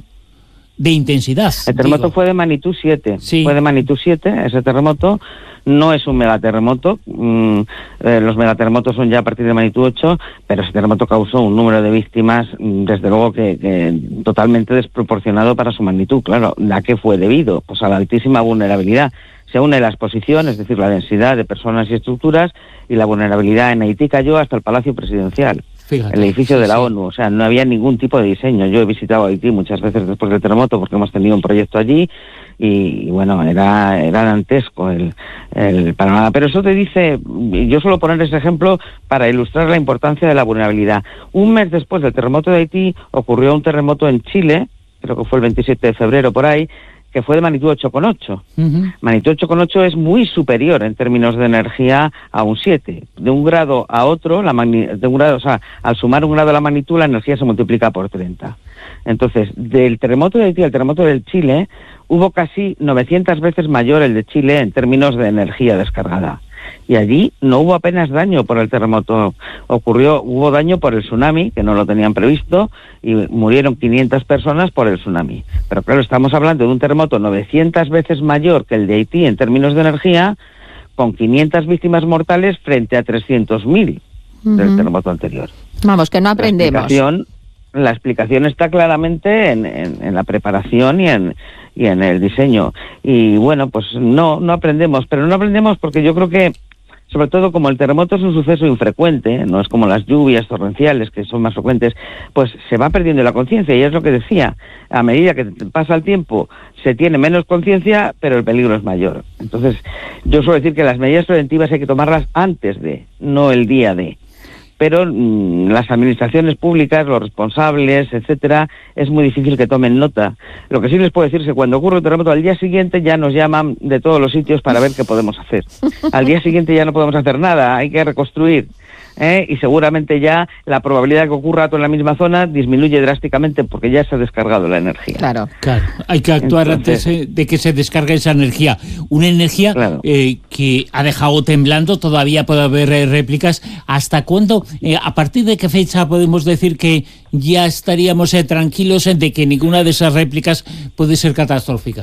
Speaker 1: de intensidad.
Speaker 3: El terremoto digo. fue de magnitud siete, sí. fue de magnitud siete, ese terremoto no es un megaterremoto, mm, eh, los megaterremotos son ya a partir de magnitud ocho, pero ese terremoto causó un número de víctimas, desde luego que, que totalmente desproporcionado para su magnitud. Claro, ¿a qué fue debido? Pues a la altísima vulnerabilidad. Se une la exposición, es decir, la densidad de personas y estructuras, y la vulnerabilidad en Haití cayó hasta el Palacio Presidencial. Fíjate, el edificio sí, de la sí. ONU, o sea, no había ningún tipo de diseño. Yo he visitado Haití muchas veces después del terremoto porque hemos tenido un proyecto allí y, y bueno, era, era dantesco el, el panorama. Pero eso te dice, yo suelo poner ese ejemplo para ilustrar la importancia de la vulnerabilidad. Un mes después del terremoto de Haití ocurrió un terremoto en Chile, creo que fue el veintisiete de febrero por ahí, que fue de magnitud ocho coma ocho. Uh-huh. Magnitud ocho coma ocho es muy superior en términos de energía a un siete. De un grado a otro, la magni- de un grado, o sea, al sumar un grado a la magnitud, la energía se multiplica por treinta. Entonces, del terremoto de Haití al terremoto del Chile, hubo casi novecientas veces mayor el de Chile en términos de energía descargada. Y allí no hubo apenas daño por el terremoto. Ocurrió, hubo daño por el tsunami, que no lo tenían previsto, y murieron quinientas personas por el tsunami. Pero claro, estamos hablando de un terremoto novecientas veces mayor que el de Haití en términos de energía, con quinientas víctimas mortales frente a trescientos mil uh-huh. del terremoto anterior.
Speaker 4: Vamos, que no aprendemos.
Speaker 3: La explicación, la explicación está claramente en, en, en la preparación y en... y en el diseño. Y bueno, pues no, no aprendemos, pero no aprendemos porque yo creo que, sobre todo como el terremoto es un suceso infrecuente, no es como las lluvias torrenciales que son más frecuentes, pues se va perdiendo la conciencia, y es lo que decía, a medida que pasa el tiempo se tiene menos conciencia, pero el peligro es mayor. Entonces, yo suelo decir que las medidas preventivas hay que tomarlas antes de, no el día de. Pero mmm, las administraciones públicas, los responsables, etcétera, es muy difícil que tomen nota. Lo que sí les puedo decir es que cuando ocurre un terremoto, al día siguiente ya nos llaman de todos los sitios para ver qué podemos hacer. Al día siguiente ya no podemos hacer nada, hay que reconstruir. ¿eh? Y seguramente ya la probabilidad de que ocurra todo en la misma zona disminuye drásticamente porque ya se ha descargado la energía.
Speaker 1: Claro, claro. Hay que actuar Entonces, antes de que se descargue esa energía. Una energía claro. eh, que ha dejado temblando, todavía puede haber eh, réplicas. ¿Hasta cuándo? Eh, ¿A partir de qué fecha podemos decir que ya estaríamos eh, tranquilos de que ninguna de esas réplicas puede ser catastrófica?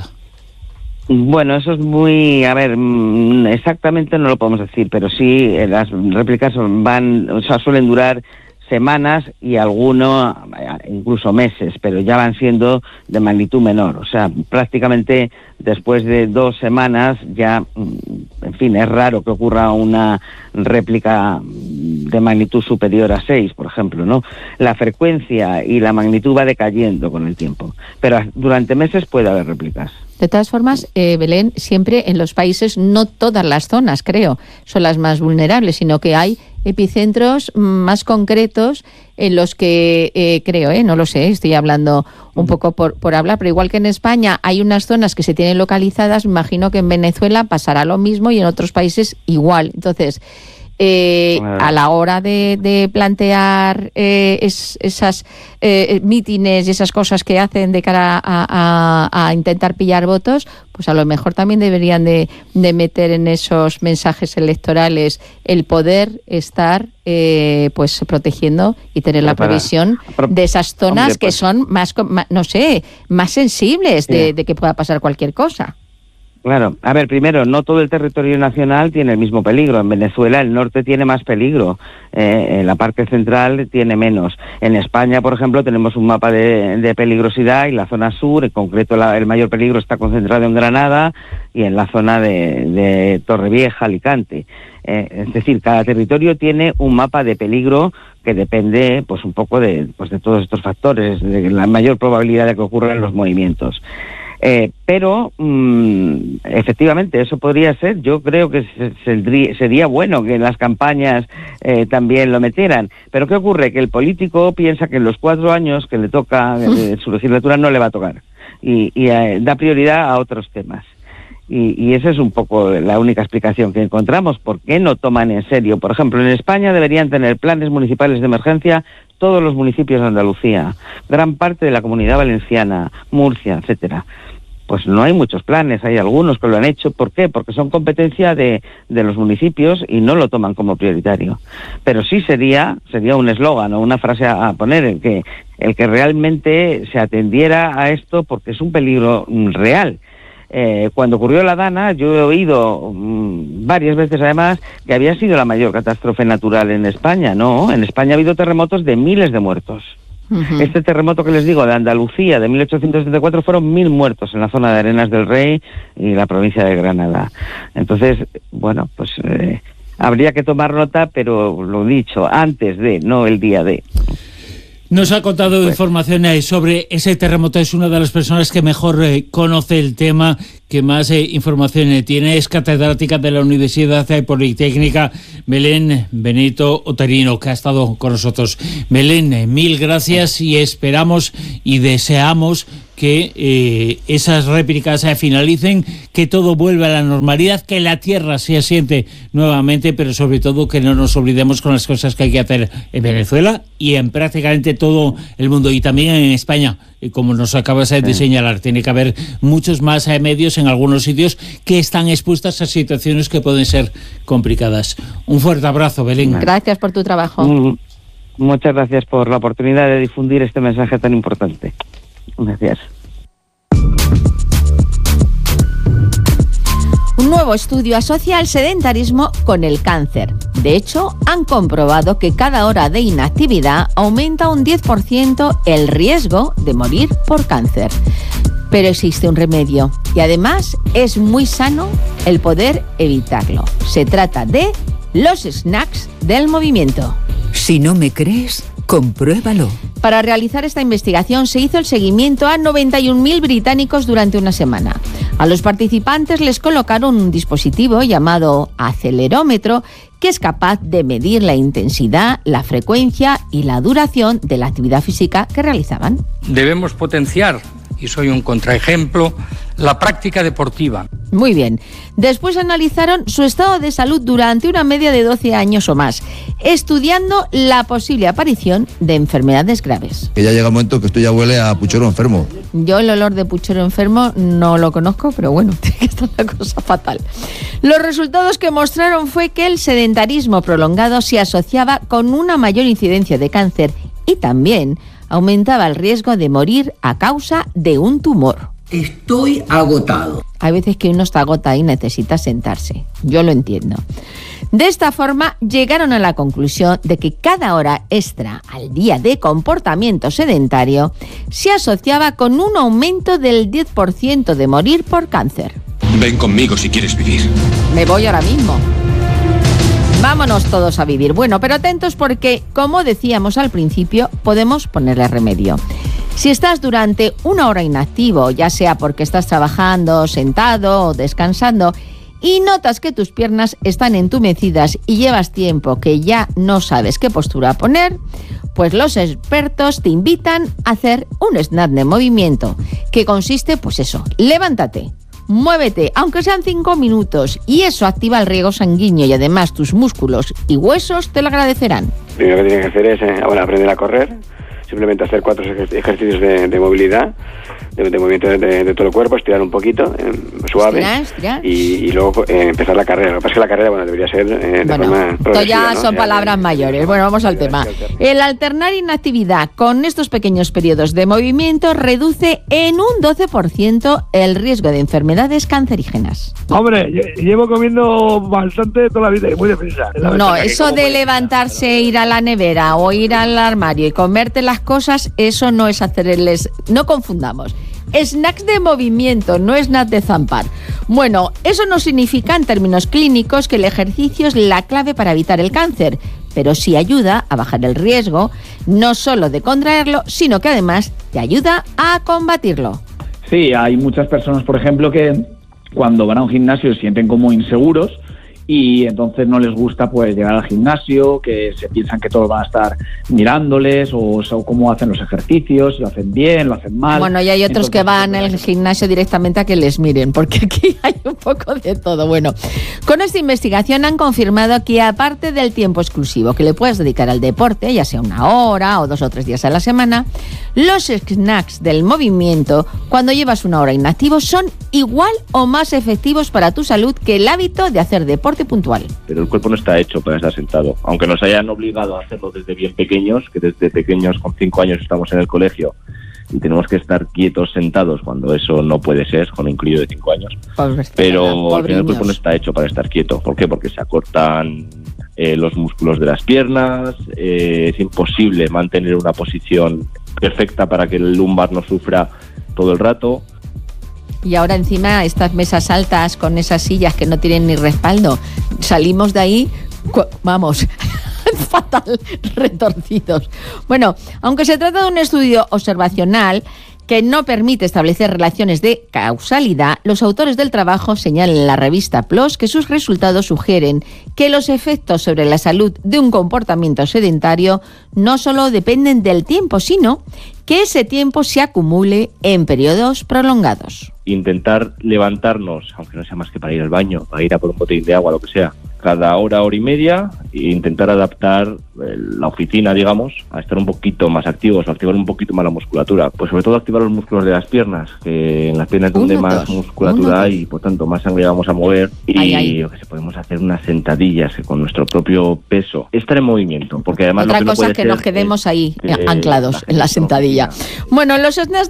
Speaker 3: Bueno, eso es muy... A ver, exactamente no lo podemos decir, pero sí, las réplicas van, o sea, suelen durar semanas y algunos incluso meses, pero ya van siendo de magnitud menor. O sea, prácticamente después de dos semanas ya, en fin, es raro que ocurra una réplica de magnitud superior a seis, por ejemplo, ¿no? La frecuencia y la magnitud va decayendo con el tiempo, pero durante meses puede haber réplicas.
Speaker 4: De todas formas, eh, Belén, siempre en los países, no todas las zonas, creo, son las más vulnerables, sino que hay epicentros más concretos en los que, eh, creo, eh, no lo sé, estoy hablando un poco por, por hablar, pero igual que en España hay unas zonas que se tienen localizadas, me imagino que en Venezuela pasará lo mismo y en otros países igual. Entonces, Eh, a la hora de, de plantear eh, es, esas eh, mítines y esas cosas que hacen de cara a, a, a intentar pillar votos, pues a lo mejor también deberían de, de meter en esos mensajes electorales el poder estar eh, pues protegiendo y tener la provisión de esas zonas Hombre, pues, que son más, no sé, más sensibles de, de que pueda pasar cualquier cosa.
Speaker 3: Claro, a ver, primero, no todo el territorio nacional tiene el mismo peligro. En Venezuela el norte tiene más peligro, eh, en la parte central tiene menos. En España, por ejemplo, tenemos un mapa de, de peligrosidad y la zona sur, en concreto la, el mayor peligro está concentrado en Granada y en la zona de, de Torrevieja, Alicante. Eh, es decir, cada territorio tiene un mapa de peligro que depende, pues, un poco de, pues, de todos estos factores, de la mayor probabilidad de que ocurran los movimientos. Eh, pero mmm, efectivamente eso podría ser, yo creo que se, se, sería bueno que en las campañas eh, también lo metieran, pero ¿qué ocurre? Que el político piensa que en los cuatro años que le toca eh, su legislatura no le va a tocar y, y eh, da prioridad a otros temas y, y esa es un poco la única explicación que encontramos. ¿Por qué no toman en serio? Por ejemplo, en España deberían tener planes municipales de emergencia todos los municipios de Andalucía, gran parte de la Comunidad Valenciana, Murcia, etcétera. Pues no hay muchos planes, hay algunos que lo han hecho. ¿Por qué? Porque son competencia de, de los municipios y no lo toman como prioritario. Pero sí sería sería un eslogan o una frase a, a poner, el que, el que realmente se atendiera a esto porque es un peligro mm, real. Eh, cuando ocurrió la Dana, yo he oído mmm, varias veces además que había sido la mayor catástrofe natural en España. No, en España ha habido terremotos de miles de muertos. Uh-huh. Este terremoto que les digo de Andalucía de mil ochocientos setenta y cuatro fueron mil muertos en la zona de Arenas del Rey y la provincia de Granada. Entonces, bueno, pues eh, habría que tomar nota, pero lo dicho, antes de, no el día de.
Speaker 1: Nos ha contado pues. información sobre ese terremoto. Es una de las personas que mejor eh, conoce el tema, que más eh, información eh, tiene. Es catedrática de la Universidad Politécnica, Belén Benito Otero, que ha estado con nosotros. Belén, eh, mil gracias y esperamos y deseamos que eh, esas réplicas eh, finalicen, que todo vuelva a la normalidad, que la tierra se asiente nuevamente, pero sobre todo que no nos olvidemos con las cosas que hay que hacer en Venezuela y en prácticamente todo el mundo y también en España. Como nos acabas de señalar, tiene que haber muchos más eh, medios en algunos sitios que están expuestas a situaciones que pueden ser complicadas. Un fuerte abrazo, Belén.
Speaker 4: Gracias por tu trabajo.
Speaker 3: Mm, muchas gracias por la oportunidad de difundir este mensaje tan importante. Gracias.
Speaker 4: Un nuevo estudio asocia el sedentarismo con el cáncer. De hecho, han comprobado que cada hora de inactividad aumenta un diez por ciento el riesgo de morir por cáncer. Pero existe un remedio y además es muy sano el poder evitarlo. Se trata de los snacks del movimiento.
Speaker 5: Si no me crees, compruébalo.
Speaker 4: Para realizar esta investigación se hizo el seguimiento a noventa y un mil británicos durante una semana. A los participantes les colocaron un dispositivo llamado acelerómetro que es capaz de medir la intensidad, la frecuencia y la duración de la actividad física que realizaban.
Speaker 6: Debemos potenciar y soy un contraejemplo, la práctica deportiva.
Speaker 4: Muy bien. Después analizaron su estado de salud durante una media de doce años o más, estudiando la posible aparición de enfermedades graves.
Speaker 7: Que ya llega el momento que esto ya huele a puchero enfermo.
Speaker 4: Yo el olor de puchero enfermo no lo conozco, pero bueno, tiene que estar la cosa fatal. Los resultados que mostraron fue que el sedentarismo prolongado se asociaba con una mayor incidencia de cáncer y también aumentaba el riesgo de morir a causa de un tumor.
Speaker 8: Estoy agotado.
Speaker 4: Hay veces que uno está agotado y necesita sentarse. Yo lo entiendo. De esta forma, llegaron a la conclusión de que cada hora extra al día de comportamiento sedentario se asociaba con un aumento del diez por ciento de morir por cáncer.
Speaker 9: Ven conmigo si quieres vivir.
Speaker 4: Me voy ahora mismo. Vámonos todos a vivir. Bueno, pero atentos porque, como decíamos al principio, podemos ponerle remedio. Si estás durante una hora inactivo, ya sea porque estás trabajando, sentado o descansando, y notas que tus piernas están entumecidas y llevas tiempo que ya no sabes qué postura poner, pues los expertos te invitan a hacer un snatch de movimiento, que consiste, pues eso, levántate, muévete, aunque sean cinco minutos, y eso activa el riego sanguíneo y además tus músculos y huesos te lo agradecerán.
Speaker 10: Lo primero que tienes que hacer es eh, bueno, aprender a correr, simplemente hacer cuatro ejercicios de, de movilidad, de, de movimiento de, de todo el cuerpo, estirar un poquito, eh, suave,
Speaker 4: estirar, estirar.
Speaker 10: Y, y luego eh, empezar la carrera. Lo que pasa es que la carrera, bueno, debería ser eh, de
Speaker 4: bueno,
Speaker 10: forma progresiva,
Speaker 4: esto ya
Speaker 10: ¿no?
Speaker 4: son
Speaker 10: O sea,
Speaker 4: palabras
Speaker 10: de,
Speaker 4: mayores.
Speaker 10: de,
Speaker 4: Bueno, vamos al tema. El alternar inactividad con estos pequeños periodos de movimiento reduce en un doce por ciento el riesgo de enfermedades cancerígenas.
Speaker 11: Hombre, llevo comiendo bastante toda la vida y muy deprisa.
Speaker 4: No, eso de levantarse, ir a la nevera o ir al armario y comerte las cosas, eso no es hacerles... No confundamos. Snacks de movimiento, no snacks de zampar. Bueno, eso no significa en términos clínicos que el ejercicio es la clave para evitar el cáncer, pero sí ayuda a bajar el riesgo, no solo de contraerlo, sino que además te ayuda a combatirlo.
Speaker 12: Sí, hay muchas personas, por ejemplo, que cuando van a un gimnasio se sienten como inseguros y entonces no les gusta pues llegar al gimnasio, que se piensan que todos van a estar mirándoles o, o cómo hacen los ejercicios, si lo hacen bien, lo hacen mal.
Speaker 4: Bueno, y hay otros
Speaker 12: entonces,
Speaker 4: que van al gimnasio directamente a que les miren, porque aquí hay un poco de todo. Bueno, con esta investigación han confirmado que aparte del tiempo exclusivo que le puedes dedicar al deporte, ya sea una hora o dos o tres días a la semana, los snacks del movimiento, cuando llevas una hora inactivo, son igual o más efectivos para tu salud que el hábito de hacer deporte puntual.
Speaker 13: Pero el cuerpo no está hecho para estar sentado. Aunque nos hayan obligado a hacerlo desde bien pequeños, que desde pequeños con cinco años estamos en el colegio y tenemos que estar quietos sentados cuando eso no puede ser, con un incluido de cinco años.
Speaker 4: Pobres,
Speaker 13: Pero al final el cuerpo no está hecho para estar quieto. ¿Por qué? Porque se acortan eh, los músculos de las piernas, eh, es imposible mantener una posición perfecta para que el lumbar no sufra todo el rato.
Speaker 4: Y ahora encima estas mesas altas con esas sillas que no tienen ni respaldo, salimos de ahí, vamos, fatal, retorcidos. Bueno, aunque se trata de un estudio observacional que no permite establecer relaciones de causalidad, los autores del trabajo señalan en la revista PLOS que sus resultados sugieren que los efectos sobre la salud de un comportamiento sedentario no solo dependen del tiempo, sino que ese tiempo se acumule en periodos prolongados.
Speaker 13: Intentar levantarnos, aunque no sea más que para ir al baño, para ir a por un botellín de agua, lo que sea, cada hora, hora y media, e intentar adaptar eh, la oficina, digamos, a estar un poquito más activos, a activar un poquito más la musculatura. Pues sobre todo activar los músculos de las piernas, que en las piernas es donde
Speaker 4: Uno,
Speaker 13: más
Speaker 4: dos.
Speaker 13: musculatura
Speaker 4: Uno,
Speaker 13: hay y por tanto más sangre vamos a mover. Y
Speaker 4: Ay, ay.
Speaker 13: lo que se podemos hacer unas sentadillas que con nuestro propio peso, estar en movimiento, porque además
Speaker 4: Otra
Speaker 13: lo que no
Speaker 4: cosa
Speaker 13: puede
Speaker 4: es que
Speaker 13: ser
Speaker 4: nos quedemos
Speaker 13: es
Speaker 4: ahí
Speaker 13: que
Speaker 4: anclados
Speaker 13: la
Speaker 4: en la
Speaker 13: gente
Speaker 4: sentadilla.
Speaker 13: no-
Speaker 4: Bueno, los snacks